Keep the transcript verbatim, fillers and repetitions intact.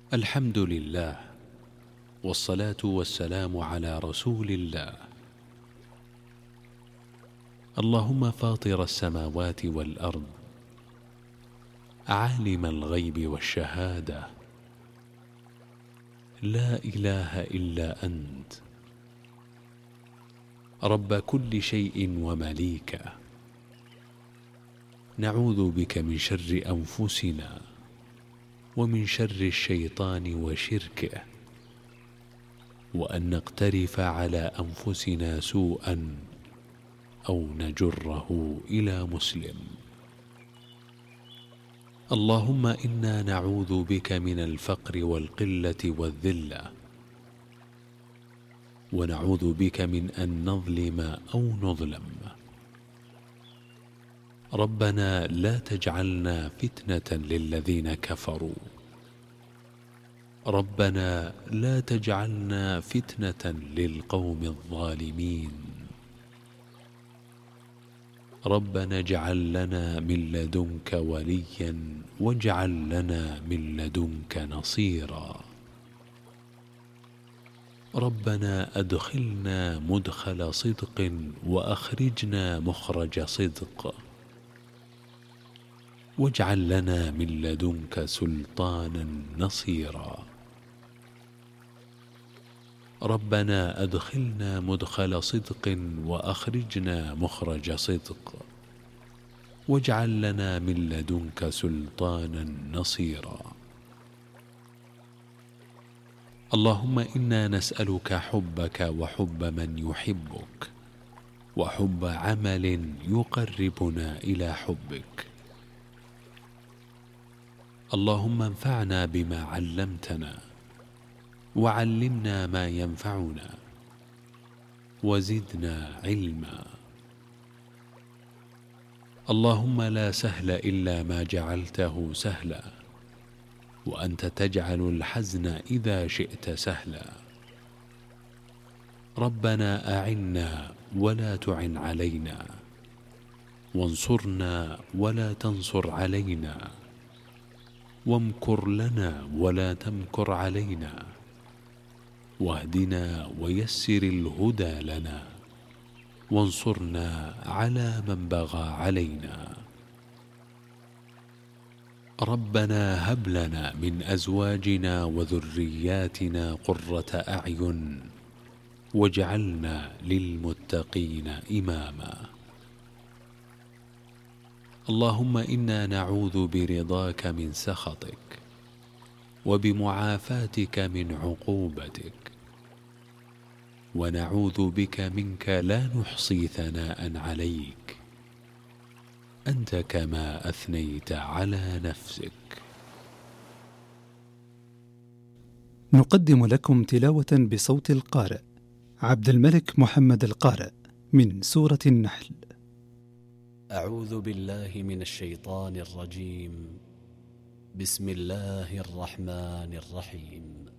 الحمد لله، والصلاة والسلام على رسول الله. اللهم فاطر السماوات والأرض، عالم الغيب والشهادة، لا إله إلا أنت، رب كل شيء ومليكه، نعوذ بك من شر أنفسنا ومن شر الشيطان وشركه، وأن نقترف على أنفسنا سوءا أو نجره إلى مسلم. اللهم إنا نعوذ بك من الفقر والقلة والذلة، ونعوذ بك من أن نظلم أو نظلم. ربنا لا تجعلنا فتنة للذين كفروا، ربنا لا تجعلنا فتنة للقوم الظالمين. ربنا اجعل لنا من لدنك وليا واجعل لنا من لدنك نصيرا. ربنا أدخلنا مدخل صدق وأخرجنا مخرج صدق، واجعل لنا من لدنك سلطانا نصيرا. ربنا أدخلنا مدخل صدق وأخرجنا مخرج صدق، واجعل لنا من لدنك سلطانا نصيرا. اللهم إنا نسألك حبك وحب من يحبك، وحب عمل يقربنا إلى حبك. اللهم انفعنا بما علمتنا، وعلمنا ما ينفعنا، وزدنا علما. اللهم لا سهل إلا ما جعلته سهلا، وأنت تجعل الحزن إذا شئت سهلا. ربنا أعنا ولا تعن علينا، وانصرنا ولا تنصر علينا، وامكر لنا ولا تمكر علينا، واهدنا ويسر الهدى لنا، وانصرنا على من بغى علينا. ربنا هب لنا من أزواجنا وذرياتنا قرة أعين، واجعلنا للمتقين إماما. اللهم إنا نعوذ برضاك من سخطك، وبمعافاتك من عقوبتك، ونعوذ بك منك لا نحصي ثناء عليك، أنت كما أثنيت على نفسك. نقدم لكم تلاوة بصوت القارئ عبد الملك محمد القارئ من سورة النحل. أعوذ بالله من الشيطان الرجيم. بسم الله الرحمن الرحيم.